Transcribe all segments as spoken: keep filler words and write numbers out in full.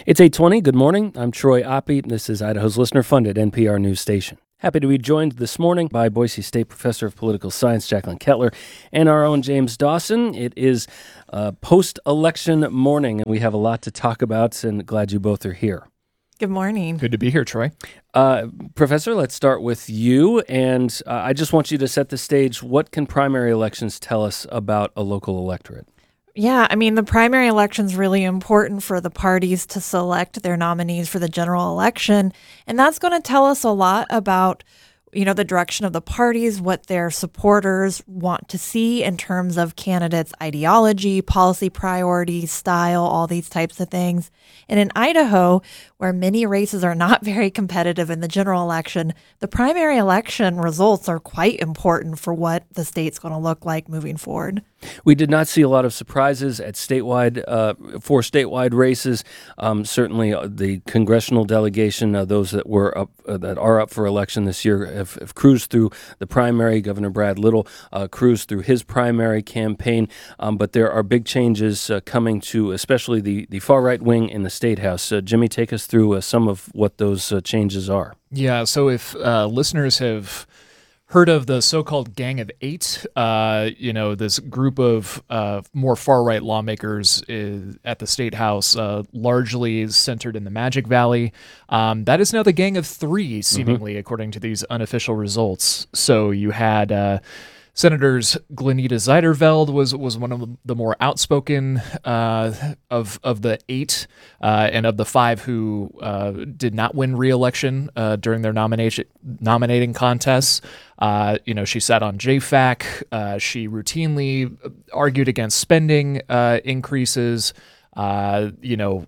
It's eight twenty. Good morning. I'm Troy Oppie. This is Idaho's listener-funded N P R news station. Happy to be joined this morning by Boise State Professor of Political Science Jacqueline Kettler and our own James Dawson. It is uh, post-election morning, and we have a lot to talk about, and glad you both are here. Good morning. Good to be here, Troy. Uh, Professor, let's start with you, and uh, I just want you to set the stage. What can primary elections tell us about a local electorate? Yeah, I mean, the primary election is really important for the parties to select their nominees for the general election. And that's going to tell us a lot about, you know, the direction of the parties, what their supporters want to see in terms of candidates' ideology, policy priorities, style, all these types of things. And in Idaho, where many races are not very competitive in the general election, the primary election results are quite important for what the state's going to look like moving forward. We did not see a lot of surprises at statewide uh, for statewide races. Um, certainly, uh, the congressional delegation, uh, those that were up uh, that are up for election this year, have, have cruised through the primary. Governor Brad Little uh, cruised through his primary campaign, um, but there are big changes uh, coming to, especially the the far right wing in the state house. Uh, Jimmy, take us through uh, some of what those uh, changes are. Yeah. So if uh, listeners have heard of the so-called Gang of Eight, uh, you know, this group of uh, more far-right lawmakers is, at the State House, uh, largely centered in the Magic Valley. Um, that is now the Gang of Three, seemingly, mm-hmm. according to these unofficial results. So you had uh, Senators Glenita Ziderveld was was one of the more outspoken uh, of of the eight, uh, and of the five who uh, did not win re-election uh, during their nomination nominating contests. Uh, you know, she sat on J FAC. Uh, she routinely argued against spending uh, increases. Uh, you know,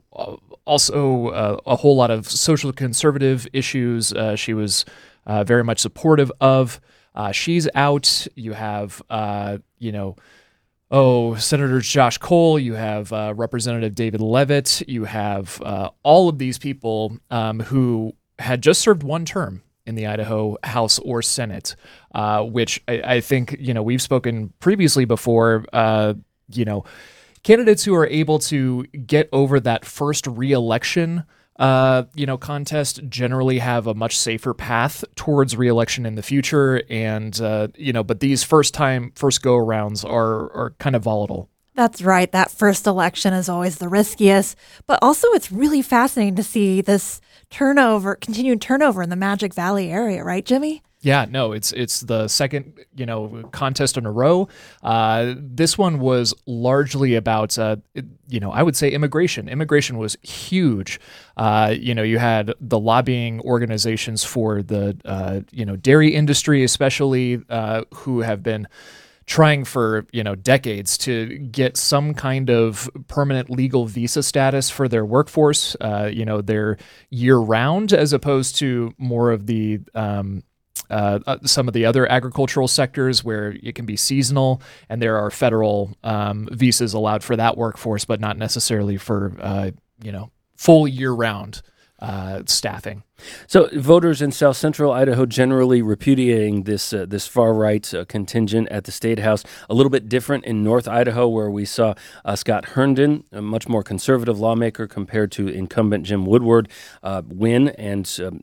also uh, a whole lot of social conservative issues. Uh, she was uh, very much supportive of. Uh, she's out. You have, uh, you know, oh, Senator Josh Cole. You have uh, Representative David Leavitt. You have uh, all of these people um, who had just served one term in the Idaho House or Senate, uh, which I, I think, you know, we've spoken previously before, uh, you know, candidates who are able to get over that first re-election Uh, you know, contest generally have a much safer path towards re-election in the future, and uh, you know, but these first-time, first go-arounds are are kind of volatile. That's right. That first election is always the riskiest, but also it's really fascinating to see this turnover, continued turnover in the Magic Valley area, right, Jimmy? Yeah, no, it's it's the second, you know, contest in a row. Uh, this one was largely about, uh, you know, I would say immigration. Immigration was huge. Uh, you know, you had the lobbying organizations for the, uh, you know, dairy industry, especially, uh, who have been trying for, you know, decades to get some kind of permanent legal visa status for their workforce. Uh, you know, they're year-round as opposed to more of the um, Uh, uh, some of the other agricultural sectors where it can be seasonal, and there are federal um, visas allowed for that workforce, but not necessarily for, uh, you know, full year-round uh, staffing. So voters in South Central Idaho generally repudiating this uh, this far-right uh, contingent at the State House. A little bit different in North Idaho, where we saw uh, Scott Herndon, a much more conservative lawmaker compared to incumbent Jim Woodward, uh, win and um,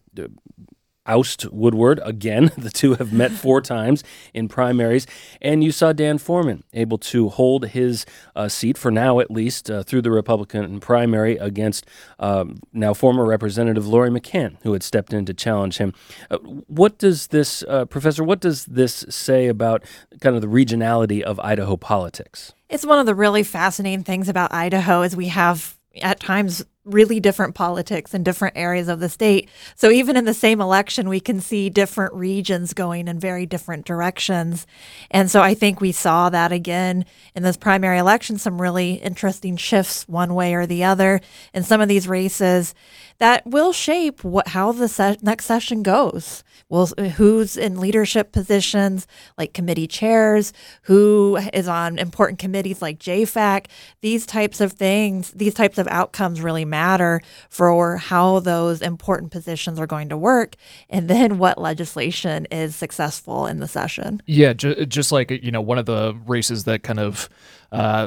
oust Woodward again. The two have met four times in primaries. And you saw Dan Foreman able to hold his uh, seat, for now at least, uh, through the Republican primary against um, now former Representative Lori McCann, who had stepped in to challenge him. Uh, what does this, uh, Professor, what does this say about kind of the regionality of Idaho politics? It's one of the really fascinating things about Idaho is we have at times really different politics in different areas of the state. So even in the same election, we can see different regions going in very different directions. And so I think we saw that again in this primary election, some really interesting shifts one way or the other in some of these races that will shape what how the se- next session goes. Well, who's in leadership positions like committee chairs, who is on important committees like J FAC. These types of things, these types of outcomes really matter for how those important positions are going to work, and then what legislation is successful in the session. Yeah, ju- just like, you know, one of the races that kind of uh,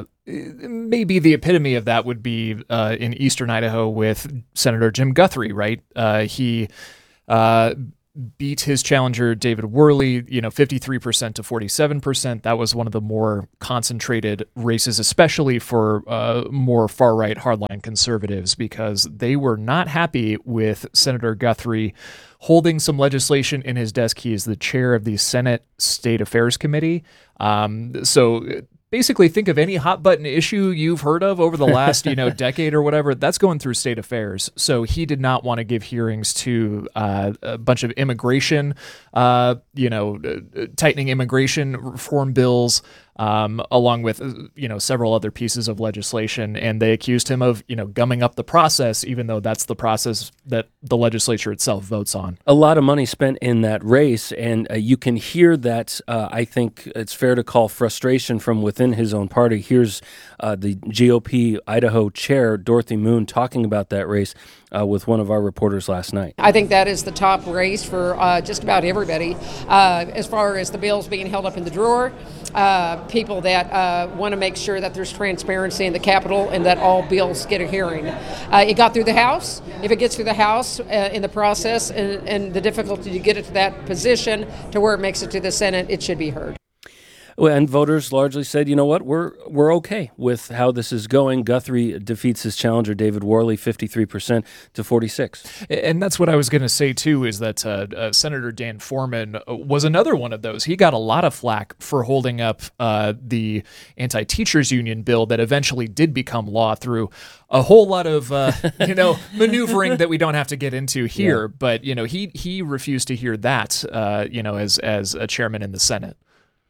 maybe the epitome of that would be uh, in eastern Idaho with Senator Jim Guthrie, right? Uh, he uh, beat his challenger, David Worley, you know, fifty-three percent to forty-seven percent. That was one of the more concentrated races, especially for uh, more far-right hardline conservatives, because they were not happy with Senator Guthrie holding some legislation in his desk. He is the chair of the Senate State Affairs Committee. Um, so basically, think of any hot button issue you've heard of over the last, you know, decade or whatever, that's going through state affairs. So he did not want to give hearings to uh, a bunch of immigration, uh, you know, uh, tightening immigration reform bills, um, along with, uh, you know, several other pieces of legislation. And they accused him of, you know, gumming up the process, even though that's the process that the legislature itself votes on. A lot of money spent in that race, and uh, you can hear that. Uh, I think it's fair to call frustration from within his own party. Here's uh, the G O P Idaho chair, Dorothy Moon, talking about that race uh, with one of our reporters last night. I think that is the top race for uh, just about everybody, uh, as far as the bills being held up in the drawer. Uh, people that uh, want to make sure that there's transparency in the Capitol and that all bills get a hearing. Uh, it got through the House. If it gets through the House uh, in the process and, and the difficulty to get it to that position to where it makes it to the Senate, it should be heard. Well, and voters largely said, you know what, we're we're okay with how this is going. Guthrie defeats his challenger, David Worley, fifty-three percent to forty-six. And that's what I was going to say, too, is that uh, uh, Senator Dan Foreman was another one of those. He got a lot of flack for holding up uh, the anti-teachers union bill that eventually did become law through a whole lot of, uh, you know, maneuvering that we don't have to get into here. Yeah. But, you know, he he refused to hear that, uh, you know, as as a chairman in the Senate.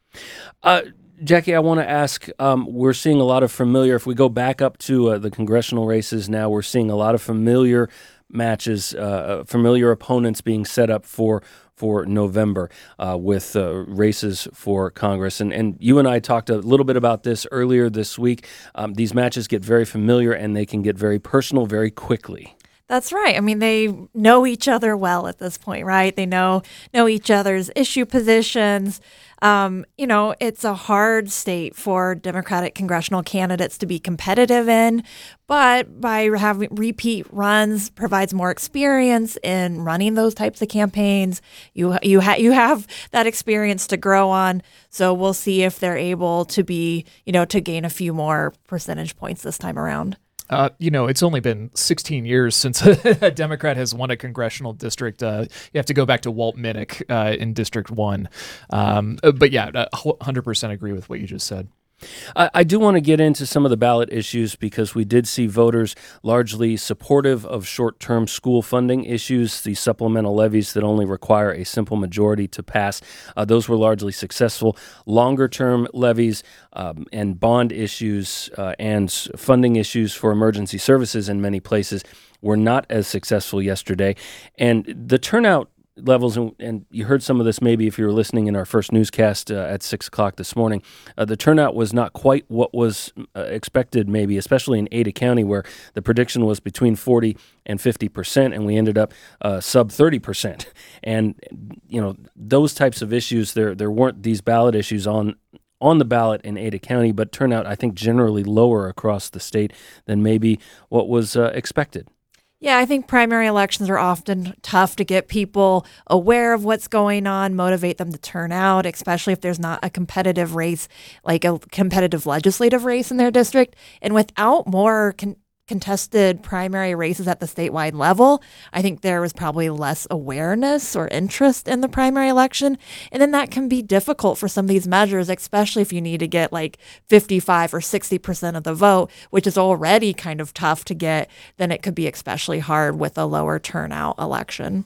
Uh, Jackie, I want to ask, um, we're seeing a lot of familiar, if we go back up to uh, the congressional races now, we're seeing a lot of familiar matches, uh, familiar opponents being set up for for November uh, with uh, races for Congress. And, and you and I talked a little bit about this earlier this week. Um, these matches get very familiar and they can get very personal very quickly. That's right. I mean, they know each other well at this point, right? They know know each other's issue positions. Um, you know, it's a hard state for Democratic congressional candidates to be competitive in, but by having repeat runs provides more experience in running those types of campaigns. You you ha- you have that experience to grow on. So we'll see if they're able to be, you know, to gain a few more percentage points this time around. Uh, you know, it's only been sixteen years since a Democrat has won a congressional district. Uh, you have to go back to Walt Minnick uh, in District one. Um, but yeah, one hundred percent agree with what you just said. I, I do want to get into some of the ballot issues because we did see voters largely supportive of short-term school funding issues, the supplemental levies that only require a simple majority to pass. Uh, those were largely successful. Longer-term levies um, and bond issues uh, and funding issues for emergency services in many places were not as successful yesterday. And the turnout levels, and, and you heard some of this maybe if you were listening in our first newscast uh, at six o'clock this morning, uh, the turnout was not quite what was uh, expected maybe, especially in Ada County where the prediction was between forty and fifty percent, and we ended up uh, sub thirty percent. And, you know, those types of issues, there there weren't these ballot issues on on the ballot in Ada County, but turnout, I think, generally lower across the state than maybe what was uh, expected. Yeah, I think primary elections are often tough to get people aware of what's going on, motivate them to turn out, especially if there's not a competitive race, like a competitive legislative race in their district. And without more con- contested primary races at the statewide level, I think there was probably less awareness or interest in the primary election. And then that can be difficult for some of these measures, especially if you need to get like fifty-five or sixty percent of the vote, which is already kind of tough to get. Then it could be especially hard with a lower turnout election.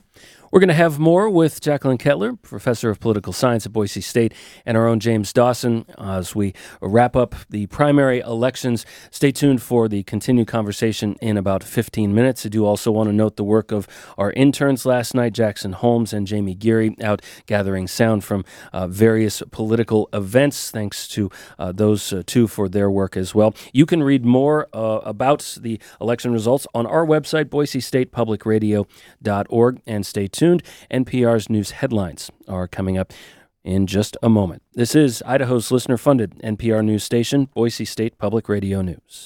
We're going to have more with Jacqueline Kettler, professor of political science at Boise State, and our own James Dawson as we wrap up the primary elections. Stay tuned for the continued conversation in about fifteen minutes. I do also want to note the work of our interns last night, Jackson Holmes and Jamie Geary, out gathering sound from uh, various political events. Thanks to uh, those uh, two for their work as well. You can read more uh, about the election results on our website, boise state public radio dot org, and stay tuned. N P R's news headlines are coming up in just a moment. This is Idaho's listener-funded N P R news station, Boise State Public Radio News.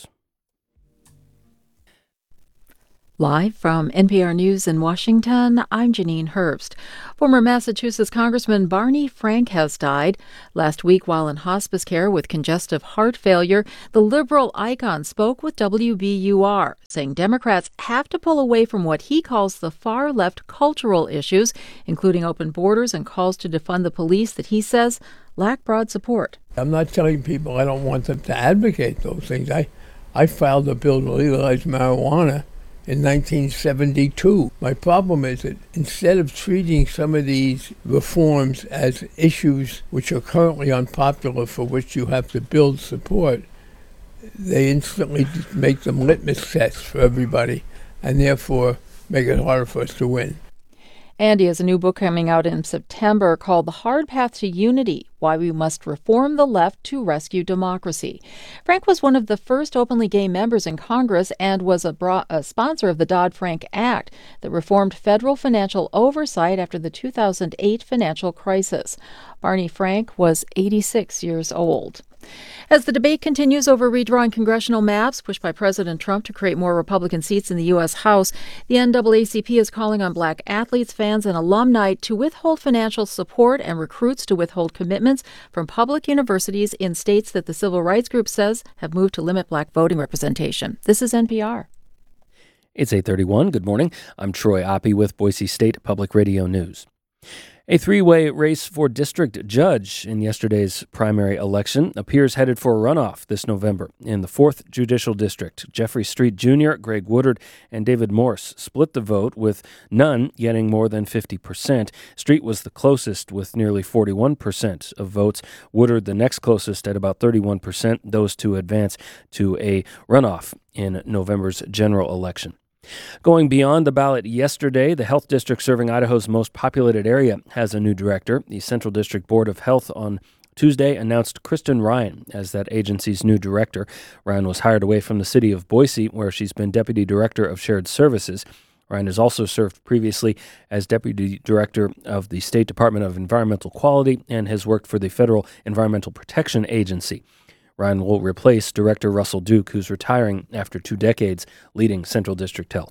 Live from N P R News in Washington, I'm Janine Herbst. Former Massachusetts Congressman Barney Frank has died. Last week, while in hospice care with congestive heart failure, the liberal icon spoke with W B U R, saying Democrats have to pull away from what he calls the far-left cultural issues, including open borders and calls to defund the police that he says lack broad support. I'm not telling people I don't want them to advocate those things. I, I filed a bill to legalize marijuana in nineteen seventy-two. My problem is that instead of treating some of these reforms as issues which are currently unpopular for which you have to build support, they instantly just make them litmus tests for everybody and therefore make it harder for us to win. And he has a new book coming out in September called The Hard Path to Unity, Why We Must Reform the Left to Rescue Democracy. Frank was one of the first openly gay members in Congress and was a, bro- a sponsor of the Dodd-Frank Act that reformed federal financial oversight after the two thousand eight financial crisis. Barney Frank was eighty-six years old. As the debate continues over redrawing congressional maps pushed by President Trump to create more Republican seats in the U S House, the N double A C P is calling on black athletes, fans, and alumni to withhold financial support and recruits to withhold commitments from public universities in states that the civil rights group says have moved to limit black voting representation. This is N P R. It's eight thirty-one. Good morning. I'm Troy Oppie with Boise State Public Radio News. A three-way race for district judge in yesterday's primary election appears headed for a runoff this November. In the fourth Judicial District, Jeffrey Street Junior, Greg Woodard, and David Morse split the vote, with none getting more than fifty percent. Street was the closest with nearly forty-one percent of votes. Woodard the next closest at about thirty-one percent. Those two advance to a runoff in November's general election. Going beyond the ballot yesterday, the health district serving Idaho's most populated area has a new director. The Central District Board of Health on Tuesday announced Kristen Ryan as that agency's new director. Ryan was hired away from the city of Boise, where she's been deputy director of shared services. Ryan has also served previously as deputy director of the State Department of Environmental Quality and has worked for the Federal Environmental Protection Agency. Ryan will replace Director Russell Duke, who's retiring after two decades leading Central District Health.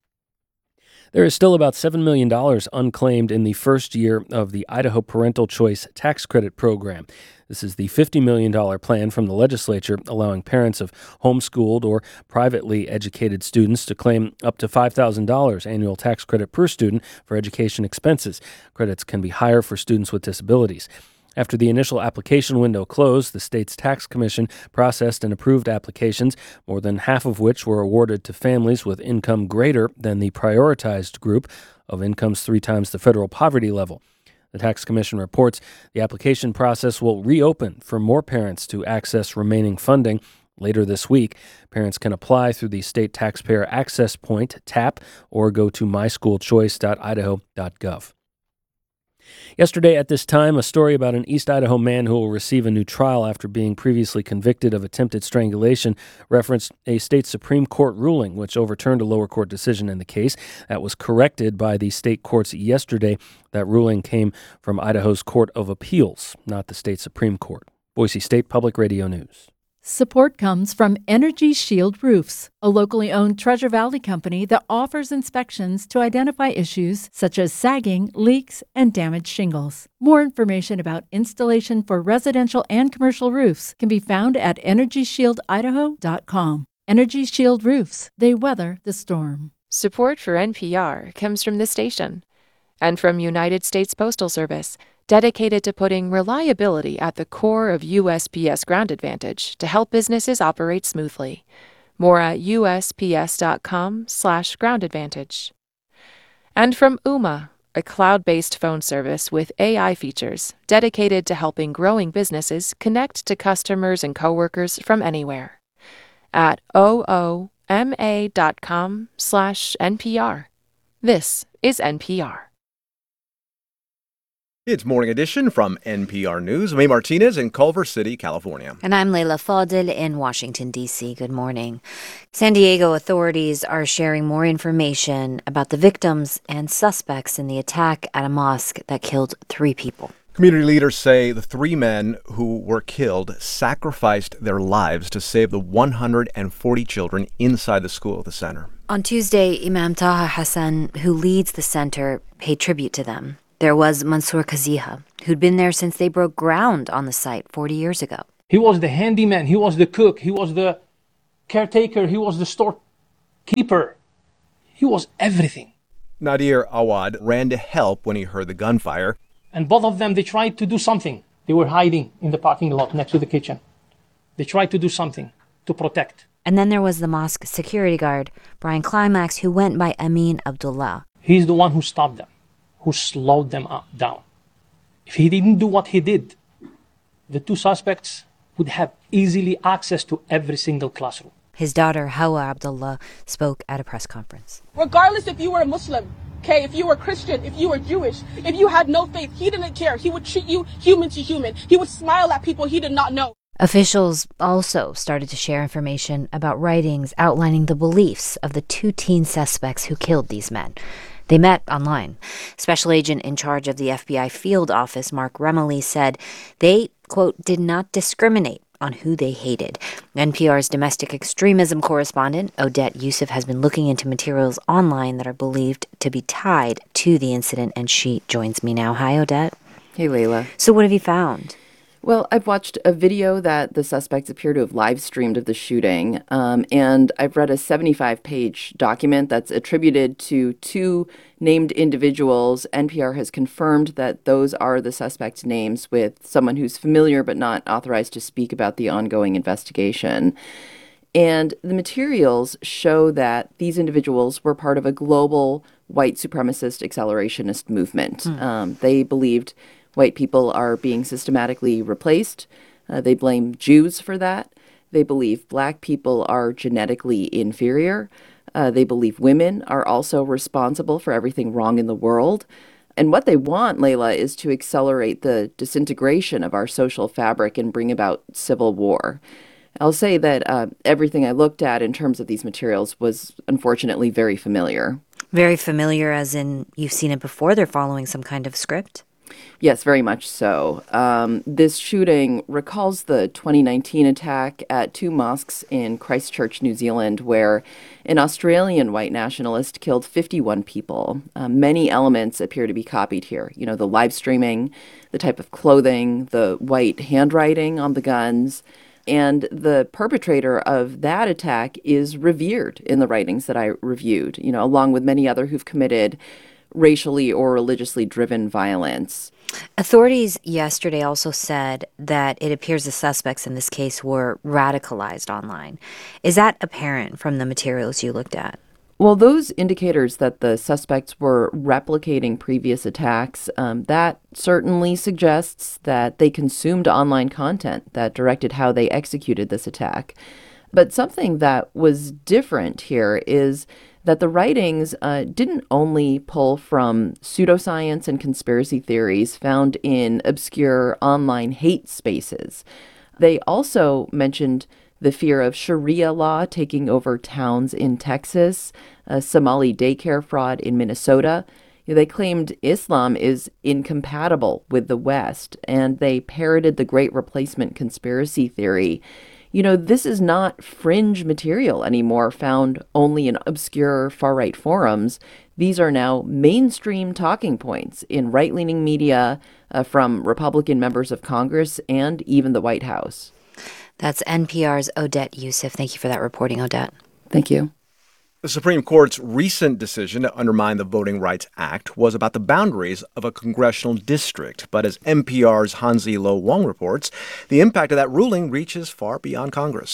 There is still about seven million dollars unclaimed in the first year of the Idaho Parental Choice Tax Credit Program. This is the fifty million dollars plan from the legislature, allowing parents of homeschooled or privately educated students to claim up to five thousand dollars annual tax credit per student for education expenses. Credits can be higher for students with disabilities. After the initial application window closed, the state's tax commission processed and approved applications, more than half of which were awarded to families with income greater than the prioritized group of incomes three times the federal poverty level. The tax commission reports the application process will reopen for more parents to access remaining funding. Later this week, parents can apply through the State Taxpayer Access Point, TAP, or go to my school choice dot idaho dot gov. Yesterday at this time, a story about an East Idaho man who will receive a new trial after being previously convicted of attempted strangulation referenced a state Supreme Court ruling which overturned a lower court decision in the case. That was corrected by the state courts yesterday. That ruling came from Idaho's Court of Appeals, not the state Supreme Court. Boise State Public Radio News. Support comes from Energy Shield Roofs, a locally owned Treasure Valley company that offers inspections to identify issues such as sagging, leaks, and damaged shingles. More information about installation for residential and commercial roofs can be found at energy shield idaho dot com. Energy Shield Roofs, they weather the storm. Support for N P R comes from this station and from United States Postal Service, dedicated to putting reliability at the core of U S P S Ground Advantage to help businesses operate smoothly. More at U S P S dot com slash ground advantage. And from U M A, a cloud-based phone service with A I features dedicated to helping growing businesses connect to customers and coworkers from anywhere. At ooma.com slash NPR. This is N P R. It's Morning Edition from N P R News. I'm A. Martinez in Culver City, California. And I'm Leila Fadel in Washington, D C. Good morning. San Diego authorities are sharing more information about the victims and suspects in the attack at a mosque that killed three people. Community leaders say the three men who were killed sacrificed their lives to save the one hundred forty children inside the school at the center. On Tuesday, Imam Taha Hassan, who leads the center, paid tribute to them. There was Mansour Kaziha, who'd been there since they broke ground on the site forty years ago. He was the handyman, he was the cook, he was the caretaker, he was the storekeeper. He was everything. Nadir Awad ran to help when he heard the gunfire. And both of them, they tried to do something. They were hiding in the parking lot next to the kitchen. They tried to do something to protect. And then there was the mosque security guard, Brian Climax, who went by Amin Abdullah. He's the one who stopped them, who slowed them up, down. If he didn't do what he did, the two suspects would have easily access to every single classroom. His daughter, Hawa Abdullah, spoke at a press conference. Regardless if you were a Muslim, okay, if you were Christian, if you were Jewish, if you had no faith, he didn't care. He would treat you human to human. He would smile at people he did not know. Officials also started to share information about writings outlining the beliefs of the two teen suspects who killed these men. They met online. Special agent in charge of the F B I field office, Mark Remley, said they, quote, did not discriminate on who they hated. N P R's domestic extremism correspondent, Odette Youssef, has been looking into materials online that are believed to be tied to the incident, and she joins me now. Hi, Odette. Hey, Layla. So what have you found? Well, I've watched a video that the suspects appear to have live streamed of the shooting, um, and I've read a seventy-five page document that's attributed to two named individuals. N P R has confirmed that those are the suspects' names, with someone who's familiar but not authorized to speak about the ongoing investigation. And the materials show that these individuals were part of a global white supremacist accelerationist movement. Mm. Um, they believed white people are being systematically replaced. Uh, they blame Jews for that. They believe black people are genetically inferior. Uh, they believe women are also responsible for everything wrong in the world. And what they want, Layla, is to accelerate the disintegration of our social fabric and bring about civil war. I'll say that uh, everything I looked at in terms of these materials was unfortunately very familiar. Very familiar as in you've seen it before? They're following some kind of script? Yes, very much so. Um, this shooting recalls the twenty nineteen attack at two mosques in Christchurch, New Zealand, where an Australian white nationalist killed fifty-one people. Uh, many elements appear to be copied here. You know, the live streaming, the type of clothing, the white handwriting on the guns. And the perpetrator of that attack is revered in the writings that I reviewed, you know, along with many other who've committed racially or religiously driven violence. Authorities yesterday also said that it appears the suspects in this case were radicalized online. Is that apparent from the materials you looked at? Well, those indicators that the suspects were replicating previous attacks, um, that certainly suggests that they consumed online content that directed how they executed this attack. But something that was different here is that the writings uh, didn't only pull from pseudoscience and conspiracy theories found in obscure online hate spaces. They also mentioned the fear of Sharia law taking over towns in Texas, a Somali daycare fraud in Minnesota. They claimed Islam is incompatible with the West, and they parroted the Great Replacement conspiracy theory. You know, this is not fringe material anymore found only in obscure far-right forums. These are now mainstream talking points in right-leaning media uh, from Republican members of Congress and even the White House. That's N P R's Odette Youssef. Thank you for that reporting, Odette. Thank you. The Supreme Court's recent decision to undermine the Voting Rights Act was about the boundaries of a congressional district. But as N P R's Hansi Lo Wong reports, the impact of that ruling reaches far beyond Congress.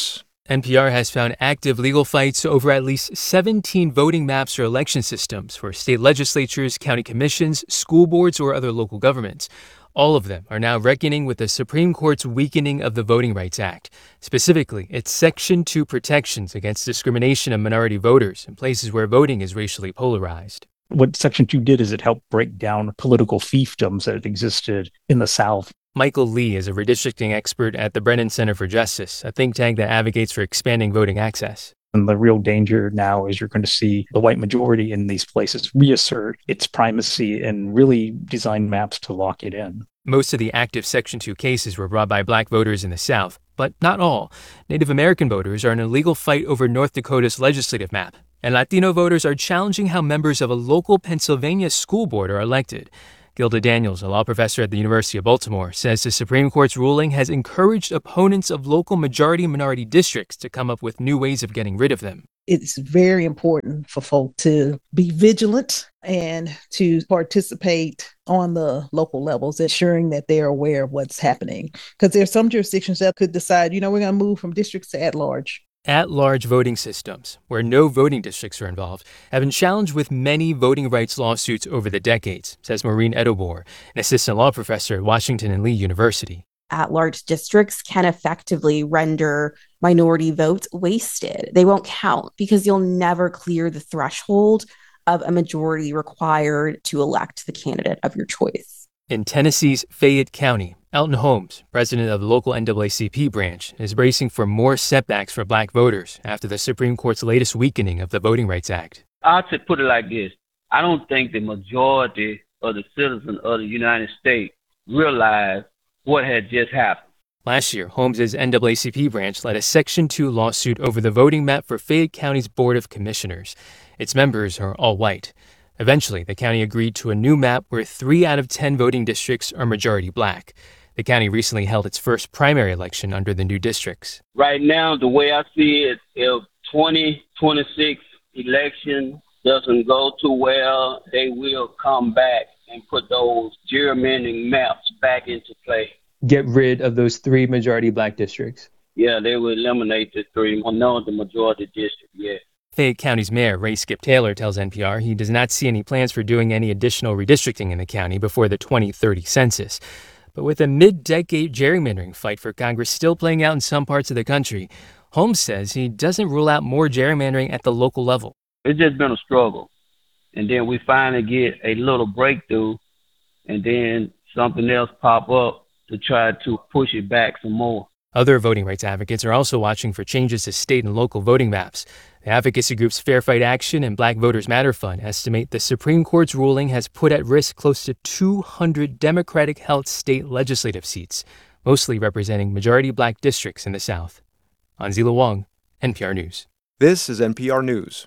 N P R has found active legal fights over at least seventeen voting maps or election systems for state legislatures, county commissions, school boards, or other local governments. All of them are now reckoning with the Supreme Court's weakening of the Voting Rights Act, specifically its Section two protections against discrimination of minority voters in places where voting is racially polarized. What Section two did is it helped break down political fiefdoms that existed in the South. Michael Lee is a redistricting expert at the Brennan Center for Justice, a think tank that advocates for expanding voting access. And the real danger now is you're going to see the white majority in these places reassert its primacy and really design maps to lock it in. Most of the active Section two cases were brought by black voters in the South, but not all. Native American voters are in a legal fight over North Dakota's legislative map, and Latino voters are challenging how members of a local Pennsylvania school board are elected. Gilda Daniels, a law professor at the University of Baltimore, says the Supreme Court's ruling has encouraged opponents of local majority-minority districts to come up with new ways of getting rid of them. It's very important for folk to be vigilant and to participate on the local levels, ensuring that they're aware of what's happening. Because there are some jurisdictions that could decide, you know, we're going to move from districts to at-large. At-large voting systems, where no voting districts are involved, have been challenged with many voting rights lawsuits over the decades, says Maureen Edobor, an assistant law professor at Washington and Lee University. At-large districts can effectively render minority votes wasted. They won't count because you'll never clear the threshold of a majority required to elect the candidate of your choice. In Tennessee's Fayette County, Elton Holmes, president of the local N double A C P branch, is bracing for more setbacks for black voters after the Supreme Court's latest weakening of the Voting Rights Act. I'll just put it like this. I don't think the majority of the citizens of the United States realize what had just happened. Last year, Holmes' N double A C P branch led a Section two lawsuit over the voting map for Fayette County's Board of Commissioners. Its members are all white. Eventually, the county agreed to a new map where three out of ten voting districts are majority black. The county recently held its first primary election under the new districts. Right now, the way I see it, if twenty twenty-six election doesn't go too well, they will come back and put those gerrymandering maps back into play. Get rid of those three majority black districts? Yeah, they will eliminate the three. Well, no, the majority district, yeah. Fayette County's mayor, Ray Skip Taylor, tells N P R he does not see any plans for doing any additional redistricting in the county before the twenty thirty census. But with a mid-decade gerrymandering fight for Congress still playing out in some parts of the country, Holmes says he doesn't rule out more gerrymandering at the local level. It's just been a struggle. And then we finally get a little breakthrough, and then something else pop up to try to push it back some more. Other voting rights advocates are also watching for changes to state and local voting maps. The advocacy groups Fair Fight Action and Black Voters Matter Fund estimate the Supreme Court's ruling has put at risk close to two hundred Democratic-held state legislative seats, mostly representing majority black districts in the South. Anzila Wong, N P R News. This is N P R News.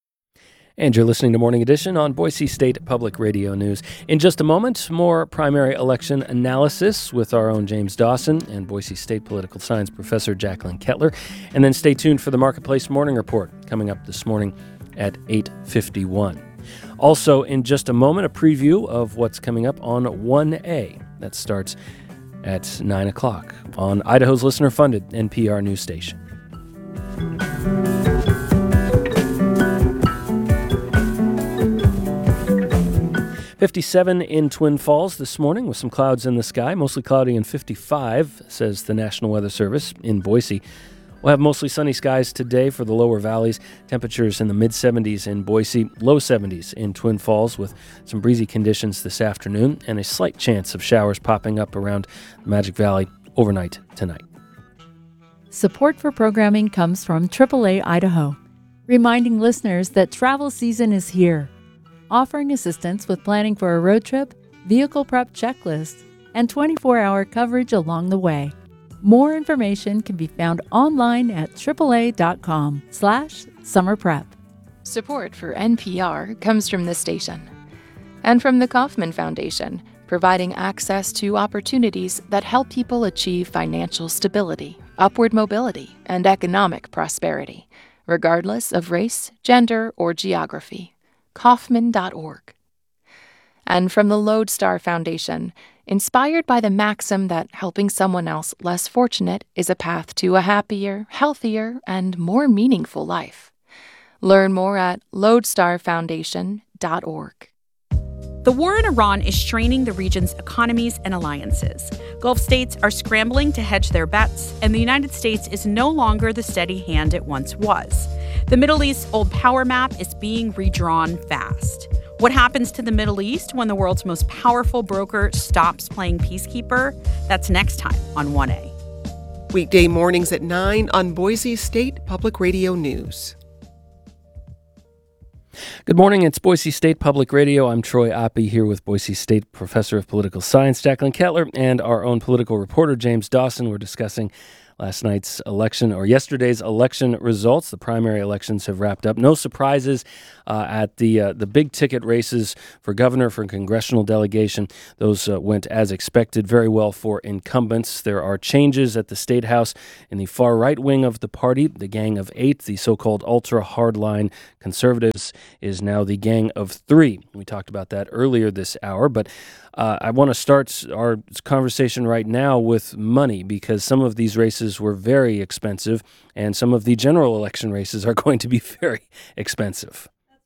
And you're listening to Morning Edition on Boise State Public Radio News. In just a moment, more primary election analysis with our own James Dawson and Boise State political science professor Jacqueline Kettler. And then stay tuned for the Marketplace Morning Report coming up this morning at eight fifty-one. Also, in just a moment, a preview of what's coming up on one A. That starts at nine o'clock on Idaho's listener-funded N P R news station. fifty-seven in Twin Falls this morning with some clouds in the sky, mostly cloudy and fifty-five, says the National Weather Service in Boise. We'll have mostly sunny skies today for the lower valleys. Temperatures in the mid-seventies in Boise, low seventies in Twin Falls with some breezy conditions this afternoon and a slight chance of showers popping up around the Magic Valley overnight tonight. Support for programming comes from triple A Idaho, reminding listeners that travel season is here, offering assistance with planning for a road trip, vehicle prep checklist, and twenty-four hour coverage along the way. More information can be found online at triple a dot com slash summer prep. Support for N P R comes from this station and from the Kauffman Foundation, providing access to opportunities that help people achieve financial stability, upward mobility, and economic prosperity, regardless of race, gender, or geography. Kauffman dot org. And from the Lodestar Foundation, inspired by the maxim that helping someone else less fortunate is a path to a happier, healthier, and more meaningful life. Learn more at lodestar foundation dot org. The war in Iran is straining the region's economies and alliances. Gulf states are scrambling to hedge their bets, and the United States is no longer the steady hand it once was. The Middle East's old power map is being redrawn fast. What happens to the Middle East when the world's most powerful broker stops playing peacekeeper? That's next time on one A. Weekday mornings at nine on Boise State Public Radio News. Good morning. It's Boise State Public Radio. I'm Troy Oppie here with Boise State Professor of Political Science Jacqueline Kettler and our own political reporter James Dawson. We're discussing last night's election or yesterday's election results. The primary elections have wrapped up. No surprises uh, at the uh, the big ticket races for governor, for congressional delegation. Those uh, went as expected very well for incumbents. There are changes at the State House in the far right wing of the party. The Gang of Eight, the so-called ultra hardline conservatives, is now the Gang of Three. We talked about that earlier this hour, but uh, I want to start our conversation right now with money, because some of these races were very expensive, and some of the general election races are going to be very expensive.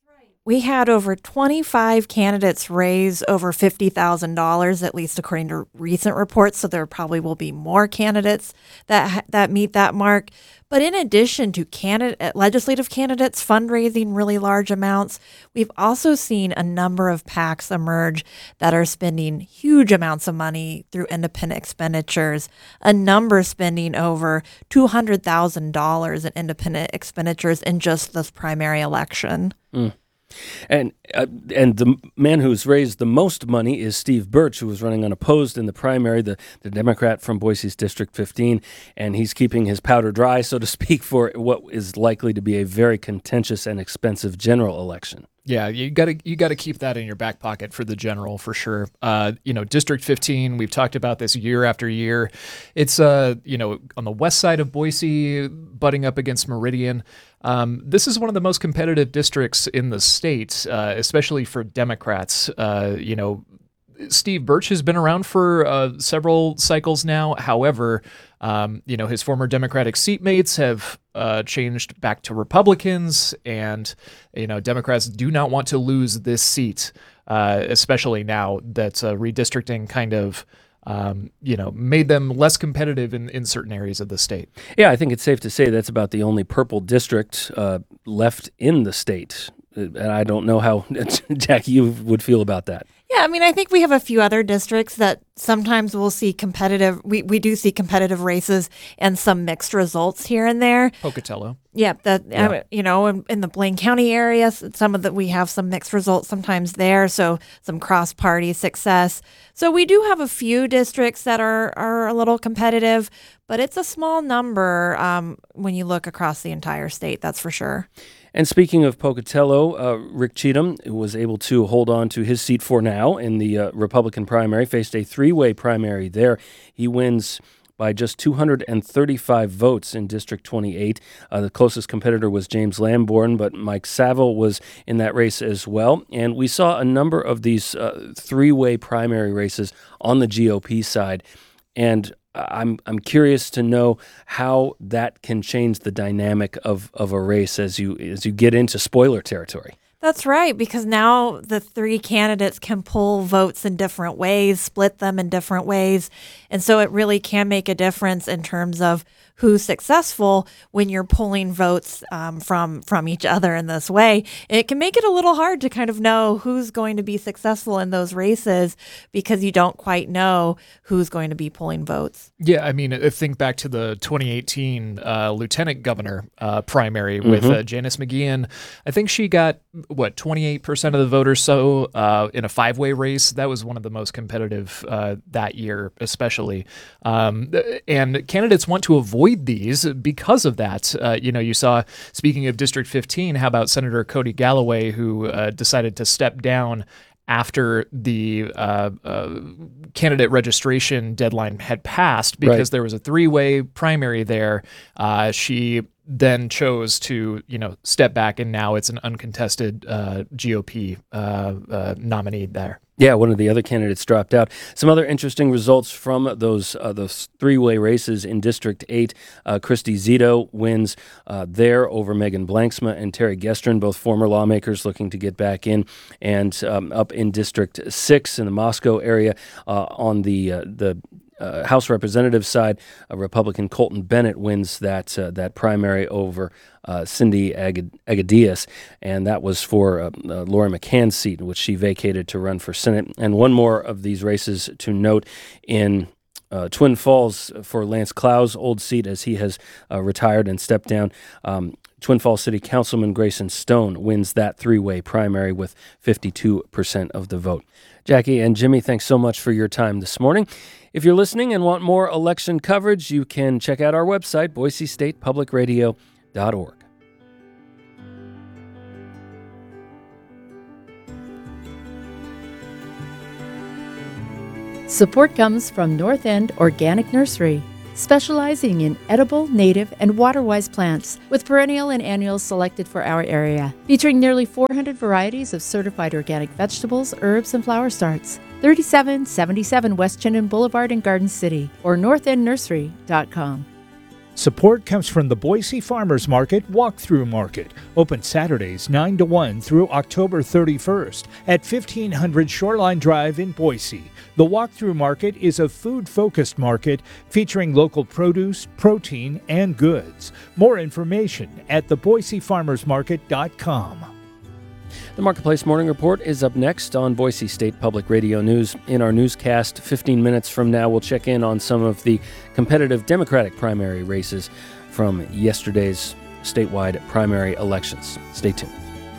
We had over twenty-five candidates raise over fifty thousand dollars, at least according to recent reports. So there probably will be more candidates that that meet that mark. But in addition to candidate, legislative candidates fundraising really large amounts, we've also seen a number of PACs emerge that are spending huge amounts of money through independent expenditures, a number spending over two hundred thousand dollars in independent expenditures in just this primary election. Mm. And uh, and the man who's raised the most money is Steve Birch, who was running unopposed in the primary, the, the Democrat from Boise's District fifteen, and he's keeping his powder dry, so to speak, for what is likely to be a very contentious and expensive general election. Yeah, you got to you got to keep that in your back pocket for the general, for sure. Uh, you know, District fifteen, we've talked about this year after year. It's uh, you know, on the west side of Boise, butting up against Meridian. Um, this is one of the most competitive districts in the state, uh, especially for Democrats. Uh, you know, Steve Birch has been around for uh, several cycles now. However, um, you know, his former Democratic seatmates have uh, changed back to Republicans, and, you know, Democrats do not want to lose this seat, uh, especially now that uh, redistricting kind of Um, you know, made them less competitive in, in certain areas of the state. Yeah, I think it's safe to say that's about the only purple district uh, left in the state. And I don't know how, Jackie, you would feel about that. Yeah, I mean, I think we have a few other districts that sometimes we'll see competitive, we, we do see competitive races and some mixed results here and there. Pocatello. Yeah, that Yeah. uh, you know, in, in the Blaine County area, s- some of the we have some mixed results sometimes there, so some cross-party success. So we do have a few districts that are are a little competitive, but it's a small number um, when you look across the entire state. That's for sure. And speaking of Pocatello, uh, Rick Cheatham was able to hold on to his seat for now in the uh, Republican primary, faced a three-way primary there. He wins by just two hundred thirty-five votes in District twenty-eight. Uh, the closest competitor was James Lamborn, but Mike Saville was in that race as well. And we saw a number of these uh, three-way primary races on the G O P side. And I'm I'm curious to know how that can change the dynamic of, of a race as you as you get into spoiler territory. That's right, because now the three candidates can pull votes in different ways, split them in different ways. And so it really can make a difference in terms of who's successful when you're pulling votes um, from from each other in this way. It can make it a little hard to kind of know who's going to be successful in those races because you don't quite know who's going to be pulling votes. Yeah, I mean, uh, think back to the twenty eighteen uh, lieutenant governor uh, primary with Mhm. uh, Janice McGeehan. I think she got, what, twenty-eight percent of the voters so uh, in a five-way race. That was one of the most competitive uh, that year, especially. Um, and candidates want to avoid these because of that. Uh, you know, you saw, speaking of District fifteen, how about Senator Cody Galloway, who uh, decided to step down after the uh, uh, candidate registration deadline had passed because Right. there was a three-way primary there. Uh, she then chose to, you know, step back, and now it's an uncontested uh, G O P uh, uh, nominee there. Yeah, one of the other candidates dropped out. Some other interesting results from those uh, those three-way races in District eight. Uh, Christy Zito wins uh, there over Megan Blanksma and Terry Gestern, both former lawmakers looking to get back in. And um, up in District six in the Moscow area uh, on the uh, the Uh, House Representative side, uh, Republican Colton Bennett wins that uh, that primary over uh, Cindy Agad- Agadias, and that was for uh, uh, Lori McCann's seat, which she vacated to run for Senate. And one more of these races to note in uh, Twin Falls for Lance Clow's old seat, as he has uh, retired and stepped down. Um, Twin Falls City Councilman Grayson Stone wins that three-way primary with fifty-two percent of the vote. Jackie and Jimmy, thanks so much for your time this morning. If you're listening and want more election coverage, you can check out our website, Boise State Public Radio dot org. Support comes from North End Organic Nursery, specializing in edible, native, and water-wise plants, with perennial and annuals selected for our area, featuring nearly four hundred varieties of certified organic vegetables, herbs, and flower starts. thirty-seven seventy-seven West Chinnen Boulevard in Garden City, or north end nursery dot com. Support comes from the Boise Farmers Market Walkthrough Market, open Saturdays nine to one through October thirty-first at fifteen hundred Shoreline Drive in Boise. The Walkthrough Market is a food-focused market featuring local produce, protein, and goods. More information at the boise farmers market dot com. The Marketplace Morning Report is up next on Boise State Public Radio News. In our newscast, fifteen minutes from now, we'll check in on some of the competitive Democratic primary races from yesterday's statewide primary elections. Stay tuned.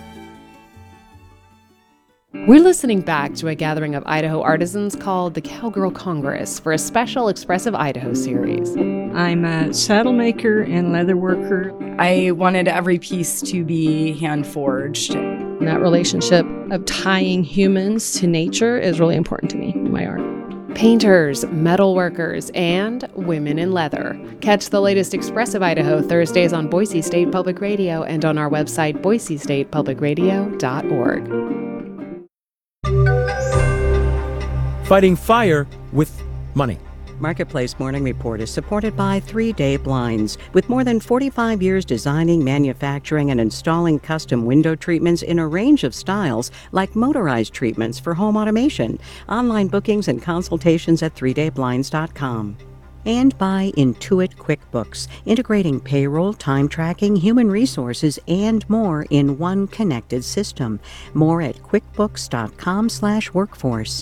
We're listening back to a gathering of Idaho artisans called the Cowgirl Congress for a special Expressive Idaho series. I'm a saddle maker and leather worker. I wanted every piece to be hand forged. That relationship of tying humans to nature is really important to me in my art. Painters, metal workers, and women in leather. Catch the latest Expressive Idaho Thursdays on Boise State Public Radio and on our website, boise state public radio dot org. Fighting fire with money. Marketplace Morning Report is supported by Three Day Blinds. With more than forty-five years designing, manufacturing, and installing custom window treatments in a range of styles, like motorized treatments for home automation. Online bookings and consultations at three day blinds dot com. And by Intuit QuickBooks, integrating payroll, time tracking, human resources, and more in one connected system. More at quickbooks dot com slash workforce.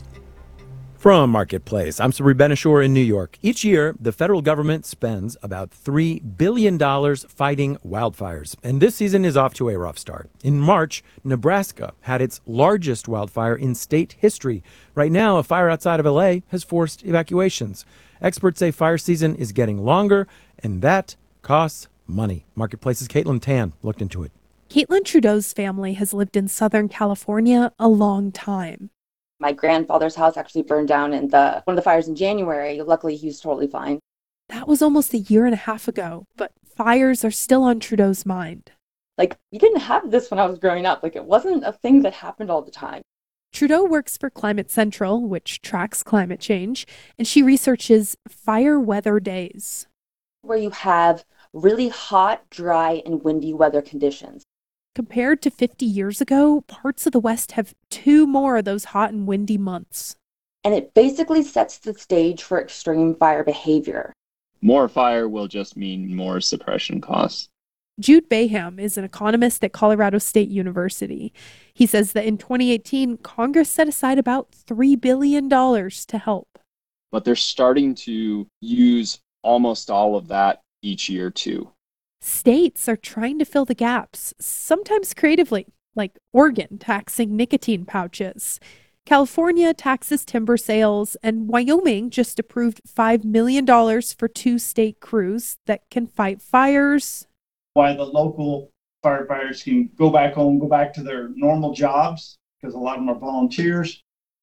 From Marketplace, I'm Sabri Benishore in New York. Each year, the federal government spends about three billion dollars fighting wildfires, and this season is off to a rough start. In March, Nebraska had its largest wildfire in state history. Right now, a fire outside of L A has forced evacuations. Experts say fire season is getting longer, and that costs money. Marketplace's Caitlin Tan looked into it. Caitlin Trudeau's family has lived in Southern California a long time. My grandfather's house actually burned down in the one of the fires in January. Luckily, he was totally fine. That was almost a year and a half ago, but fires are still on Trudeau's mind. Like, we didn't have this when I was growing up. Like, it wasn't a thing that happened all the time. Trudeau works for Climate Central, which tracks climate change, and she researches fire weather days, where you have really hot, dry, and windy weather conditions. Compared to fifty years ago, parts of the West have two more of those hot and windy months. And it basically sets the stage for extreme fire behavior. More fire will just mean more suppression costs. Jude Baham is an economist at Colorado State University. He says that in twenty eighteen, Congress set aside about three billion dollars to help. But they're starting to use almost all of that each year, too. States are trying to fill the gaps, sometimes creatively, like Oregon taxing nicotine pouches. California taxes timber sales, and Wyoming just approved five million dollars for two state crews that can fight fires. Why the local firefighters can go back home, go back to their normal jobs, because a lot of them are volunteers,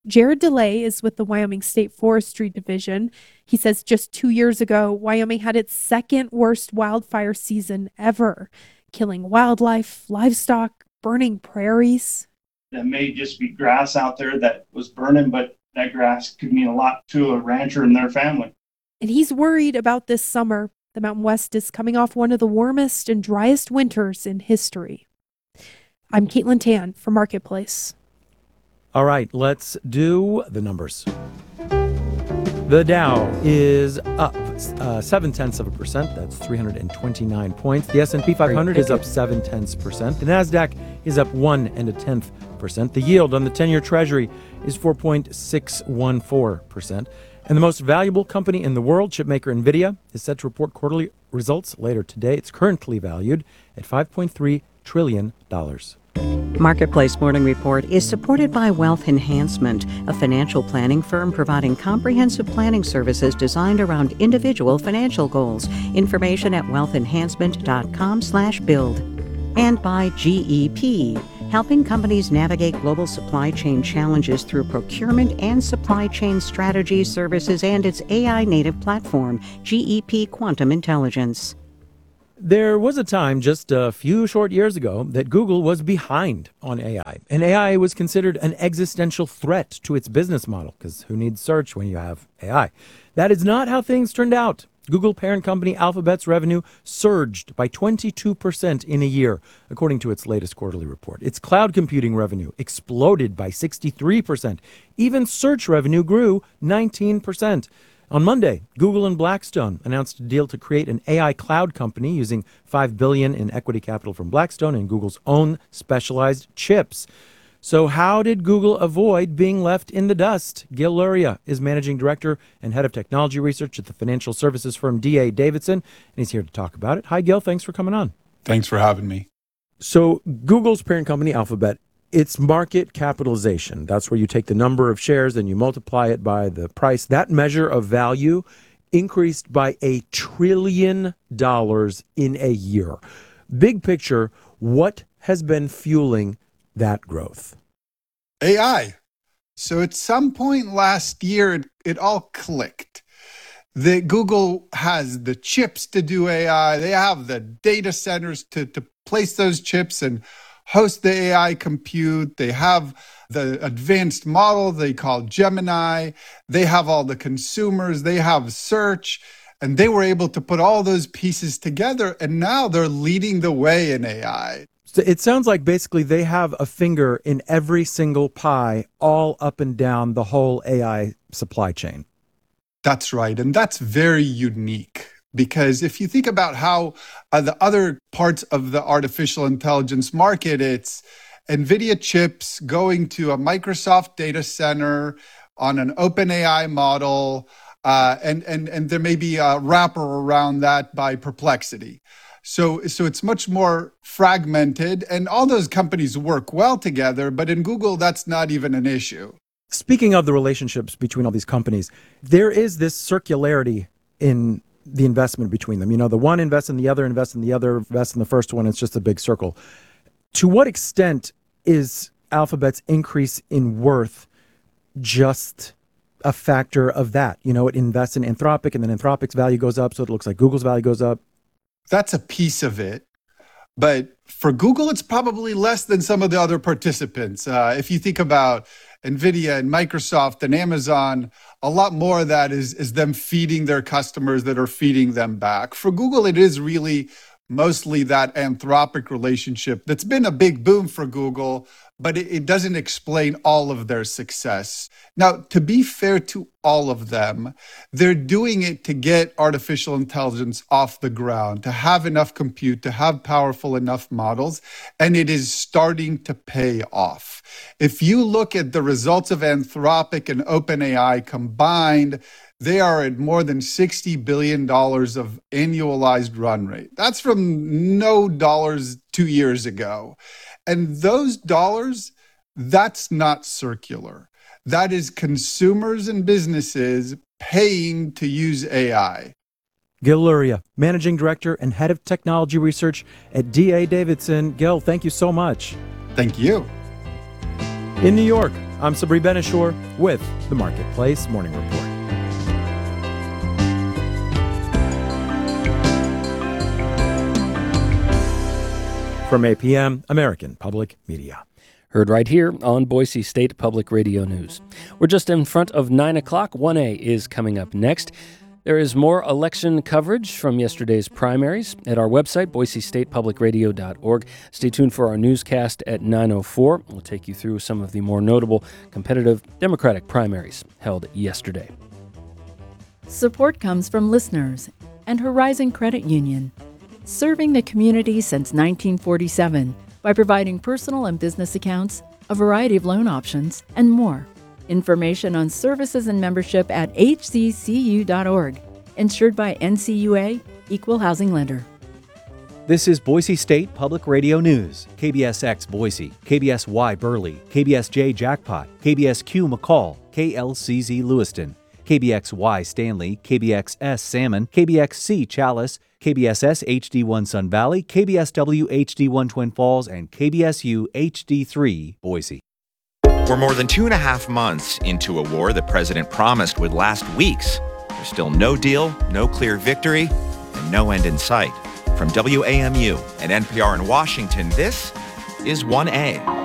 Jared DeLay is with the Wyoming State Forestry Division. He says just two years ago, Wyoming had its second worst wildfire season ever, killing wildlife, livestock, burning prairies. That may just be grass out there that was burning, but that grass could mean a lot to a rancher and their family. And he's worried about this summer. The Mountain West is coming off one of the warmest and driest winters in history. I'm Caitlin Tan for Marketplace. All right, let's do the numbers. The Dow is up uh, seven tenths of a percent. That's three hundred twenty-nine points. The S and P five hundred is up seven tenths percent. The Nasdaq is up one and a tenth percent. The yield on the ten-year Treasury is four point six one four percent. And the most valuable company in the world, chipmaker NVIDIA, is set to report quarterly results later today. It's currently valued at five point three trillion dollars. Marketplace Morning Report is supported by Wealth Enhancement, a financial planning firm providing comprehensive planning services designed around individual financial goals. Information at wealth enhancement dot com slash build. And by G E P, helping companies navigate global supply chain challenges through procurement and supply chain strategy services and its A I-native platform, G E P Quantum Intelligence. There was a time just a few short years ago that Google was behind on A I, and A I was considered an existential threat to its business model, because who needs search when you have A I? That is not how things turned out. Google parent company Alphabet's revenue surged by twenty-two percent in a year, according to its latest quarterly report. Its cloud computing revenue exploded by sixty-three percent. Even search revenue grew nineteen percent. On Monday, Google and Blackstone announced a deal to create an A I cloud company using five billion dollars in equity capital from Blackstone and Google's own specialized chips. So how did Google avoid being left in the dust? Gil Luria is managing director and head of technology research at the financial services firm D A Davidson, and he's here to talk about it. Hi, Gil. Thanks for coming on. Thanks for having me. So Google's parent company, Alphabet, it's market capitalization. That's where you take the number of shares and you multiply it by the price. That measure of value increased by a trillion dollars in a year. Big picture, what has been fueling that growth? A I. So at some point last year, it, it all clicked. The Google has the chips to do A I. They have the data centers to, to place those chips and host the A I compute. They have the advanced model they call Gemini. They have all the consumers. They have search. And they were able to put all those pieces together. And now they're leading the way in A I. So it sounds like basically they have a finger in every single pie, all up and down the whole A I supply chain. That's right. And that's very unique. Because if you think about how uh, the other parts of the artificial intelligence market, it's NVIDIA chips going to a Microsoft data center on an OpenAI model, uh, and, and, and there may be a wrapper around that by Perplexity. So, so it's much more fragmented, and all those companies work well together, but in Google, that's not even an issue. Speaking of the relationships between all these companies, there is this circularity in the investment between them. You know, the one invests in the other, invests in the other, invests in the first one. It's just a big circle. To what extent is Alphabet's increase in worth just a factor of that? You know, it invests in Anthropic, and then Anthropic's value goes up, so it looks like Google's value goes up. That's a piece of it. But for Google, it's probably less than some of the other participants. Uh, if you think about NVIDIA and Microsoft and Amazon, a lot more of that is, is them feeding their customers that are feeding them back. For Google, it is really mostly that Anthropic relationship that's been a big boom for Google, but it, it doesn't explain all of their success. Now, to be fair to all of them, they're doing it to get artificial intelligence off the ground, to have enough compute, to have powerful enough models, and it is starting to pay off. If you look at the results of Anthropic and OpenAI combined, they are at more than sixty billion dollars of annualized run rate. That's from no dollars two years ago. And those dollars, that's not circular. That is consumers and businesses paying to use A I. Gil Luria, Managing Director and Head of Technology Research at D A Davidson. Gil, thank you so much. Thank you. In New York, I'm Sabri Benishore with the Marketplace Morning Report. From A P M, American Public Media. Heard right here on Boise State Public Radio News. We're just in front of nine o'clock. one A is coming up next. There is more election coverage from yesterday's primaries at our website, boise state public radio dot org. Stay tuned for our newscast at nine oh four. We'll take you through some of the more notable competitive Democratic primaries held yesterday. Support comes from listeners and Horizon Credit Union, serving the community since nineteen forty-seven by providing personal and business accounts, a variety of loan options, and more. Information on services and membership at h c c u dot org. Insured by N C U A, Equal Housing Lender. This is Boise State Public Radio News. K B S X Boise, K B S Y Burley, K B S J Jackpot, K B S Q McCall, K L C Z Lewiston, K B X Y Stanley, K B X S Salmon, K B X C Chalice, K B S S H D one Sun Valley, K B S W H D one Twin Falls, and K B S U H D three Boise. We're more than two and a half months into a war the president promised would last weeks. There's still no deal, no clear victory, and no end in sight. From W A M U and N P R in Washington, this is one A.